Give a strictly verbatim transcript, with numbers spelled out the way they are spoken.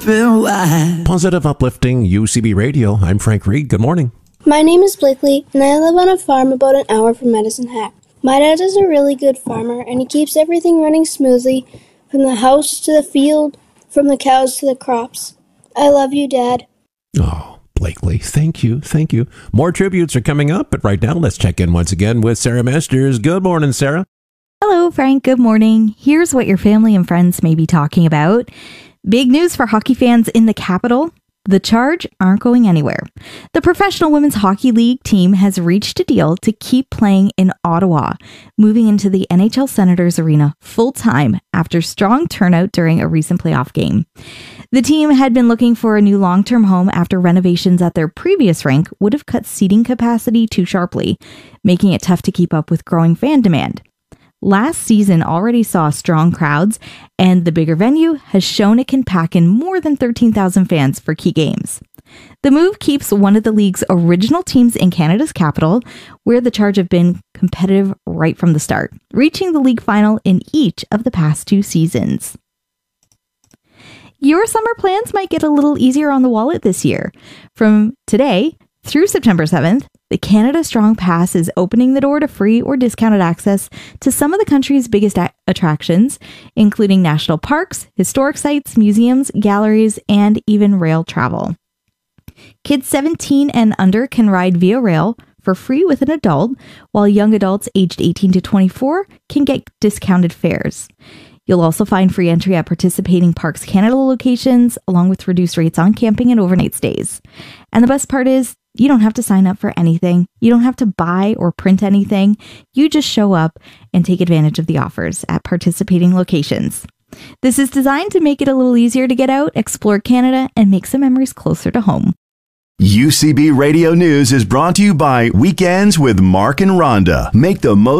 Positive, uplifting U C B Radio. I'm Frank Reed. Good morning. My name is Blakely, and I live on a farm about an hour from Medicine Hat. My dad is a really good farmer, and he keeps everything running smoothly, from the house to the field, from the cows to the crops. I love you, Dad. Oh, Blakely, thank you, thank you. More tributes are coming up, but right now, let's check in once again with Sarah Masters. Good morning, Sarah. Hello, Frank. Good morning. Here's what your family and friends may be talking about. Big news for hockey fans in the capital. The Charge aren't going anywhere. The Professional Women's Hockey League team has reached a deal to keep playing in Ottawa, moving into the N H L Senators Arena full-time after strong turnout during a recent playoff game. The team had been looking for a new long-term home after renovations at their previous rink would have cut seating capacity too sharply, making it tough to keep up with growing fan demand. Last season already saw strong crowds, and the bigger venue has shown it can pack in more than thirteen thousand fans for key games. The move keeps one of the league's original teams in Canada's capital, where the Charge have been competitive right from the start, reaching the league final in each of the past two seasons. Your summer plans might get a little easier on the wallet this year. From today through September seventh, the Canada Strong Pass is opening the door to free or discounted access to some of the country's biggest a- attractions, including national parks, historic sites, museums, galleries, and even rail travel. Kids seventeen and under can ride Via Rail for free with an adult, while young adults aged eighteen to twenty-four can get discounted fares. You'll also find free entry at participating Parks Canada locations, along with reduced rates on camping and overnight stays. And the best part is, you don't have to sign up for anything. You don't have to buy or print anything. You just show up and take advantage of the offers at participating locations. This is designed to make it a little easier to get out, explore Canada, and make some memories closer to home. U C B Radio News is brought to you by Weekends with Mark and Rhonda. Make the most